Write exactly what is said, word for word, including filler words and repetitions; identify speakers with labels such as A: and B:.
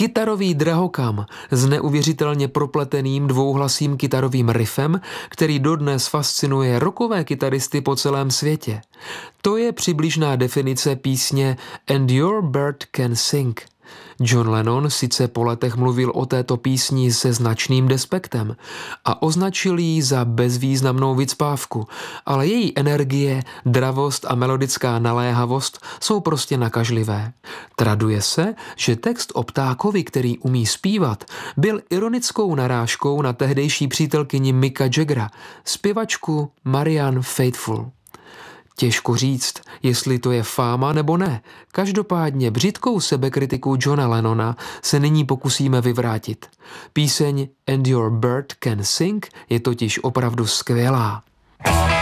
A: Kytarový drahokam s neuvěřitelně propleteným dvouhlasým kytarovým riffem, který dodnes fascinuje rockové kytaristy po celém světě. To je přibližná definice písně And Your Bird Can Sing. John Lennon sice po letech mluvil o této písni se značným despektem a označil ji za bezvýznamnou vycpávku, ale její energie, dravost a melodická naléhavost jsou prostě nakažlivé. Traduje se, že text o ptákovi, který umí zpívat, byl ironickou narážkou na tehdejší přítelkyni Micka Jaggera, zpěvačku Marianne Faithfull. Těžko říct, jestli to je fáma nebo ne. Každopádně břitkou sebekritiku Johna Lennona se nyní pokusíme vyvrátit. Píseň And Your Bird Can Sing je totiž opravdu skvělá.